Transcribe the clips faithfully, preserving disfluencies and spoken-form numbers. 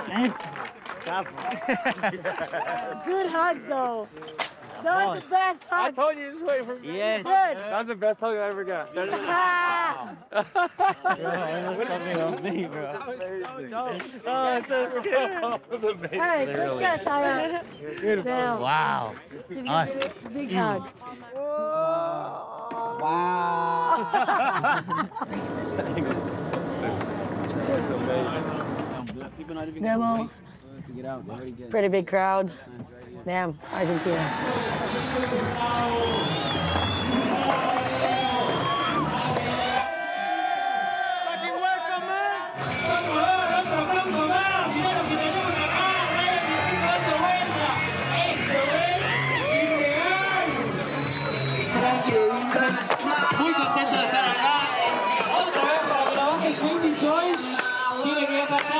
Good hug, though. That was the best I hug. told you, just wait for me. Yes. Good. That was the best hug I ever got. Bro, almost coming on me, bro. That was so dope. Oh, it's so scary. That was amazing. Hey, good catch, Tyler. Damn. Wow. He's gonna Awesome. get a big hug. Demo. Pretty big crowd. Damn, Argentina. Muy contento de estar acá. Otra vez para que la baje Quincy Joyce. Tiene que atacar.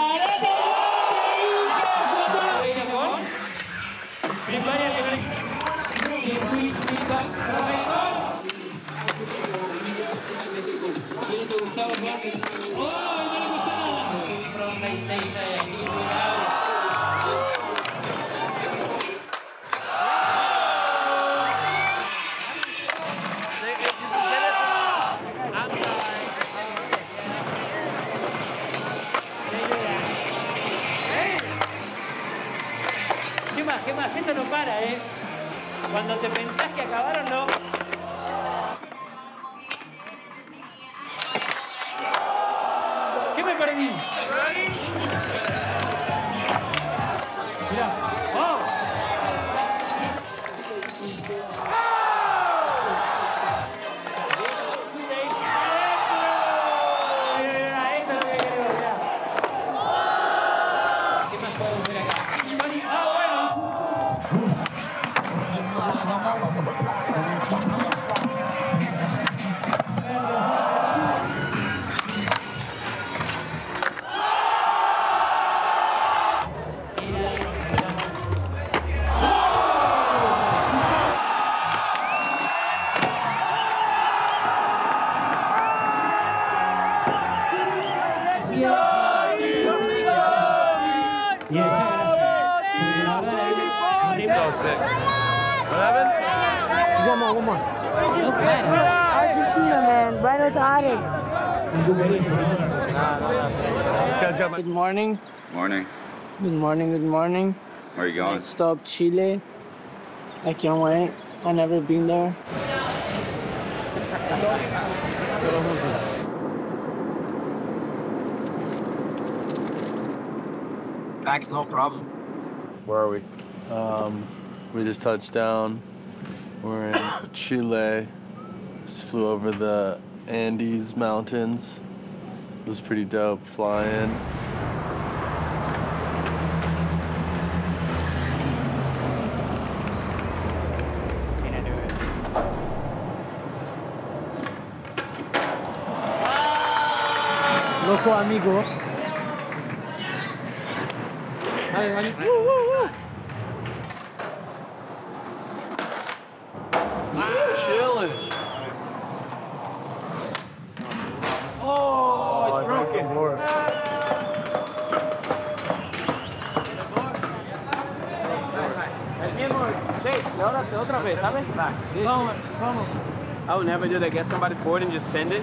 Victoria que Gustavo Vázquez. ¡Oh! No le gusta nada. From Saint ¿Qué más? ¿Qué más? Esto no para, ¿eh? Cuando te pensás que acabaron, no. ¿Qué me perdí? Mirá. ¡Oh! So sick. What happened? One more, one more. Argentina, man. Buenos Aires. This guy's got my. Good morning. Morning. Good morning, good morning. Where are you going? Next stop, Chile. I can't wait. I've never been there. Facts, no problem. Where are we? Um, we just touched down. We're in Chile. Just flew over the Andes Mountains. It was pretty dope flying. Loco amigo. Hey, honey. Woo, woo, woo. Chilling. Oh, it's broken. El mismo shape, de ahora de otra vez, ¿sabes? ¿Cómo? ¿Cómo? I would never do that. Get somebody's board and just send it.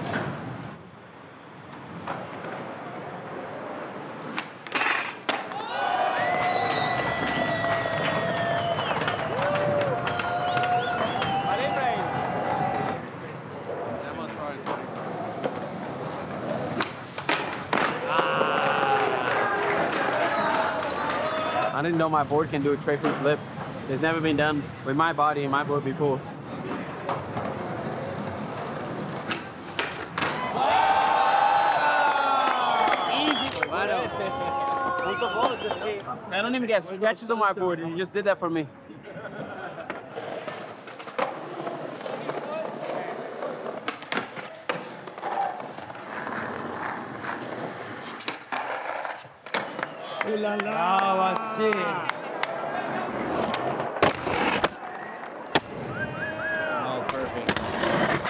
I didn't know my board can do a tray flip flip. It's never been done with my body and my board before. I don't even get scratches on my board, and you just did that for me. Ooh la la. Ah, I see.